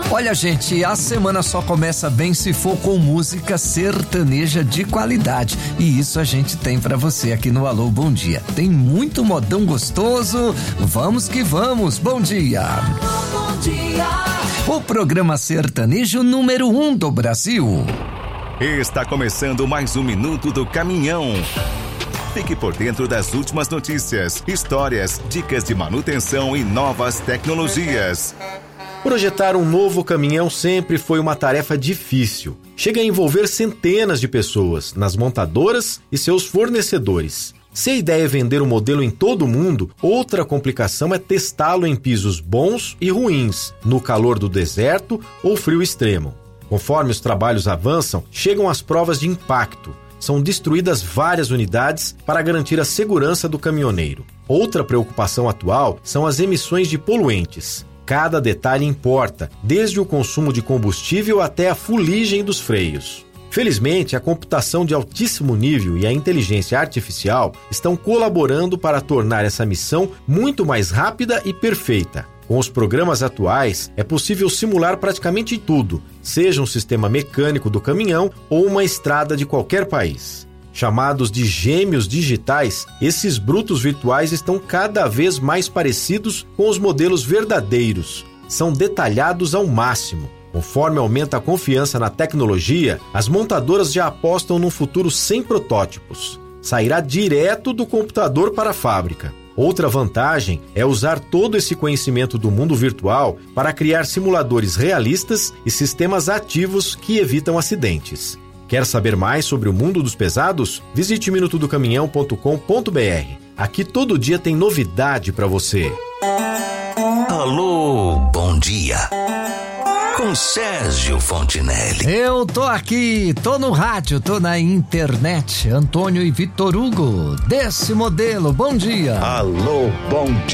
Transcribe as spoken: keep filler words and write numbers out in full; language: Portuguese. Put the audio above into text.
Olha, gente, a semana só começa bem se for com música sertaneja de qualidade. E isso a gente tem pra você aqui no Alô Bom Dia. Tem muito modão gostoso. Vamos que vamos. Bom dia. Alô, bom dia. O programa sertanejo número um do Brasil. Está começando mais um Minuto do Caminhão. Fique por dentro das últimas notícias, histórias, dicas de manutenção e novas tecnologias. Projetar um novo caminhão sempre foi uma tarefa difícil. Chega a envolver centenas de pessoas, nas montadoras e seus fornecedores. Se a ideia é vender o modelo em todo o mundo, outra complicação é testá-lo em pisos bons e ruins, no calor do deserto ou frio extremo. Conforme os trabalhos avançam, chegam as provas de impacto. São destruídas várias unidades para garantir a segurança do caminhoneiro. Outra preocupação atual são as emissões de poluentes. Cada detalhe importa, desde o consumo de combustível até a fuligem dos freios. Felizmente, a computação de altíssimo nível e a inteligência artificial estão colaborando para tornar essa missão muito mais rápida e perfeita. Com os programas atuais, é possível simular praticamente tudo, seja um sistema mecânico do caminhão ou uma estrada de qualquer país. Chamados de gêmeos digitais, esses brutos virtuais estão cada vez mais parecidos com os modelos verdadeiros. São detalhados ao máximo. Conforme aumenta a confiança na tecnologia, as montadoras já apostam num futuro sem protótipos. Sairá direto do computador para a fábrica. Outra vantagem é usar todo esse conhecimento do mundo virtual para criar simuladores realistas e sistemas ativos que evitam acidentes. Quer saber mais sobre o mundo dos pesados? Visite minuto do caminhão ponto com ponto b r. Aqui todo dia tem novidade para você. Alô, bom dia. Com Sérgio Fontinelli. Eu tô aqui, tô no rádio, tô na internet. Antônio e Vitor Hugo, desse modelo. Bom dia. Alô, bom dia.